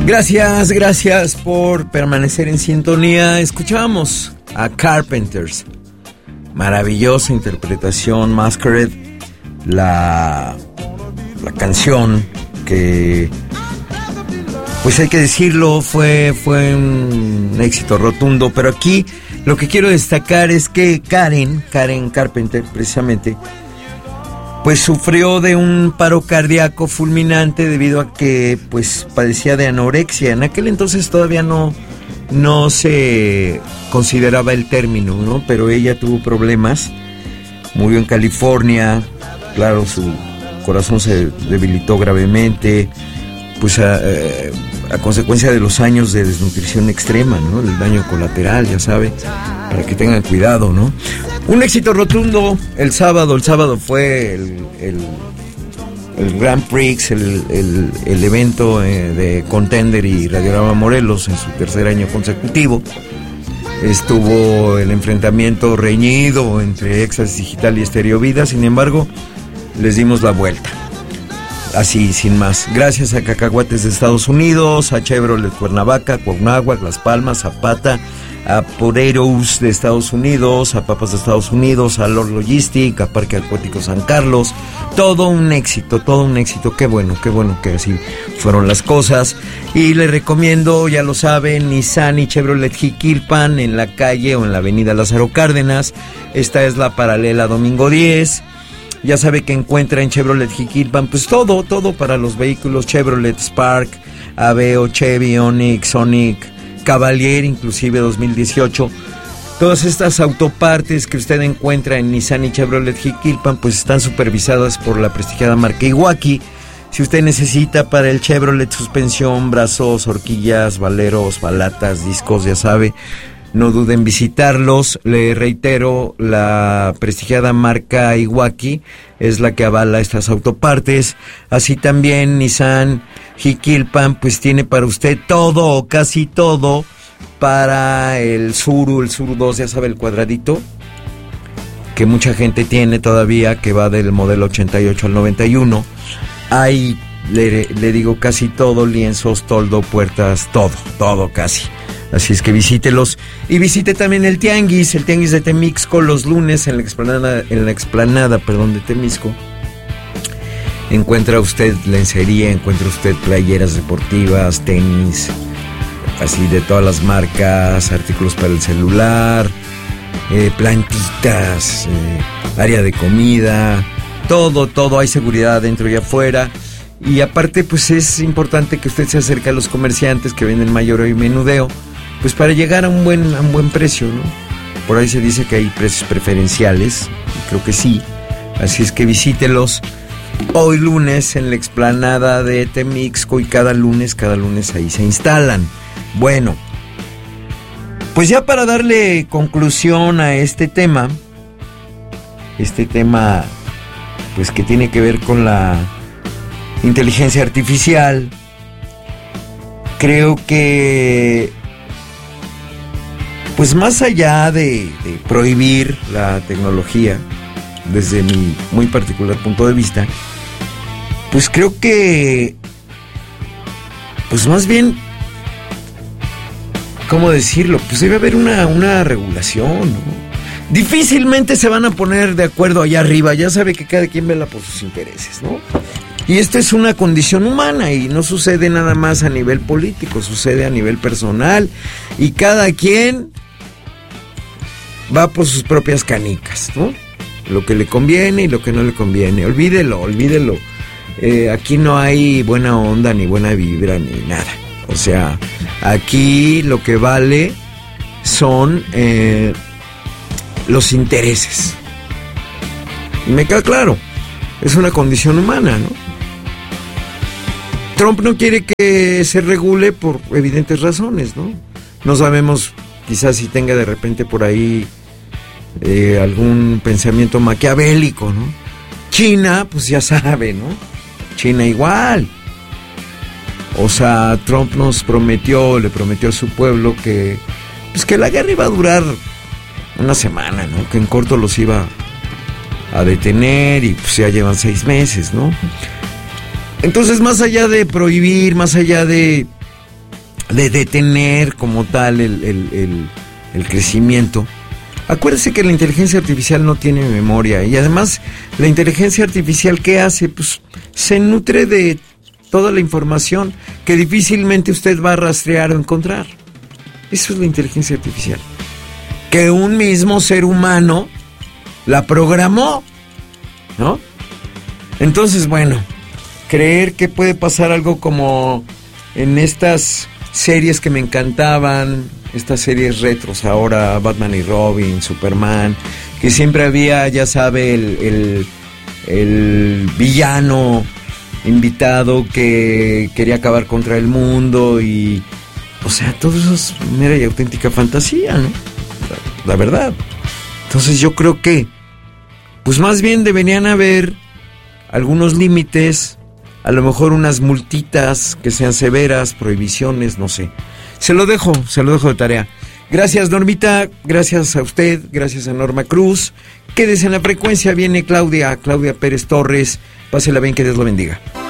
Gracias por permanecer en sintonía. Escuchábamos a Carpenters. Maravillosa interpretación, Masquerade. La canción que, pues hay que decirlo, fue un éxito rotundo. Pero aquí lo que quiero destacar es que Karen Carpenter, precisamente, pues sufrió de un paro cardíaco fulminante debido a que pues padecía de anorexia. En aquel entonces todavía no se consideraba el término, ¿no? Pero ella tuvo problemas, murió en California, claro, su corazón se debilitó gravemente, pues a consecuencia de los años de desnutrición extrema, ¿no? El daño colateral, ya sabe, para que tengan cuidado, ¿no? Un éxito rotundo el sábado fue el Grand Prix, el evento de Contender y Radiorama Morelos en su tercer año consecutivo. Estuvo el enfrentamiento reñido entre Éxtasis Digital y Stereo Vida, sin embargo, les dimos la vuelta. Así, sin más. Gracias a Cacahuates de Estados Unidos, a Chevrolet Cuernavaca, Cuauhnáhuac, Las Palmas, Zapata, a Poreros de Estados Unidos, a Papas de Estados Unidos, a Lord Logistic, a Parque Acuático San Carlos. Todo un éxito. Qué bueno que así fueron las cosas. Y les recomiendo, ya lo saben, Nissan y Chevrolet Jiquilpan en la calle o en la avenida Lázaro Cárdenas. Esta es la paralela Domingo 10. Ya sabe que encuentra en Chevrolet Jiquilpan pues todo para los vehículos Chevrolet Spark, Aveo, Chevy, Onix, Sonic, Cavalier, inclusive 2018. Todas estas autopartes que usted encuentra en Nissan y Chevrolet Jiquilpan pues están supervisadas por la prestigiada marca Iwaki. Si usted necesita para el Chevrolet suspensión, brazos, horquillas, valeros, balatas, discos, ya sabe, no duden en visitarlos. Le reitero, la prestigiada marca Iwaki es la que avala estas autopartes. Así también Nissan Jiquilpan pues tiene para usted todo o casi todo para el Tsuru 2, ya sabe, el cuadradito que mucha gente tiene todavía, que va del modelo 88 al 91. Hay, le digo, casi todo, lienzos, toldo, puertas, todo casi. Así es que visítelos. Y visite también el Tianguis de Temixco los lunes en la explanada de Temisco. Encuentra usted lencería, encuentra usted playeras deportivas, tenis, así de todas las marcas, artículos para el celular, plantitas, área de comida, todo, hay seguridad adentro y afuera. Y aparte pues es importante que usted se acerque a los comerciantes que venden mayoreo y menudeo, pues para llegar a un buen precio, ¿no? Por ahí se dice que hay precios preferenciales, y creo que sí. Así es que visítelos hoy lunes en la explanada de Temixco, y cada lunes ahí se instalan. Bueno, pues ya para darle conclusión a este tema pues que tiene que ver con la inteligencia artificial, creo que pues más allá de prohibir la tecnología, desde mi muy particular punto de vista, pues creo que, pues más bien, ¿cómo decirlo? Pues debe haber una regulación, ¿no? Difícilmente se van a poner de acuerdo allá arriba, ya sabe que cada quien vela por sus intereses, ¿no? Y esto es una condición humana y no sucede nada más a nivel político, sucede a nivel personal, y cada quien va por sus propias canicas, ¿no? Lo que le conviene y lo que no le conviene. Olvídelo. Aquí no hay buena onda, ni buena vibra, ni nada. O sea, aquí lo que vale son los intereses. Y me queda claro, es una condición humana, ¿no? Trump no quiere que se regule por evidentes razones, ¿no? No sabemos, quizás si tenga de repente por ahí algún pensamiento maquiavélico, ¿no? China, pues ya sabe, ¿no? China igual. O sea, Trump le prometió a su pueblo que la guerra iba a durar una semana, ¿no? Que en corto los iba a detener, y pues ya llevan 6 meses, ¿no? Entonces, más allá de prohibir, más allá de detener como tal el crecimiento. Acuérdese que la inteligencia artificial no tiene memoria, y además la inteligencia artificial, ¿qué hace? Pues se nutre de toda la información que difícilmente usted va a rastrear o encontrar. Eso es la inteligencia artificial. Que un mismo ser humano la programó, ¿no? Entonces, bueno, creer que puede pasar algo como en estas series que me encantaban, estas series retros ahora, Batman y Robin, Superman, que siempre había, ya sabe, el villano invitado que quería acabar contra el mundo, y o sea, todo eso es mera y auténtica fantasía, ¿no? La verdad. Entonces yo creo que pues más bien deberían haber algunos límites, a lo mejor unas multitas que sean severas, prohibiciones, no sé. Se lo dejo de tarea. Gracias, Normita, gracias a usted, gracias a Norma Cruz. Quédese en la frecuencia, viene Claudia Pérez Torres. Pásela bien, que Dios lo bendiga.